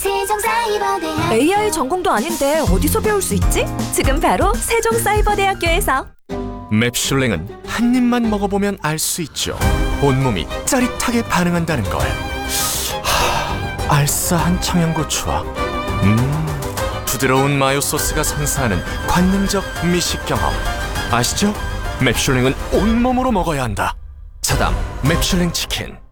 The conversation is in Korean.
세종사이버대학 AI 전공도 아닌데 어디서 배울 수 있지? 지금 바로 세종사이버대학교에서. 맵슐랭은 한 입만 먹어보면 알 수 있죠. 온몸이 짜릿하게 반응한다는 걸. 알싸한 청양고추와 부드러운 마요 소스가 선사하는 관능적 미식 경험. 아시죠? 맵슐랭은 온몸으로 먹어야 한다. 사담 맵슐랭 치킨.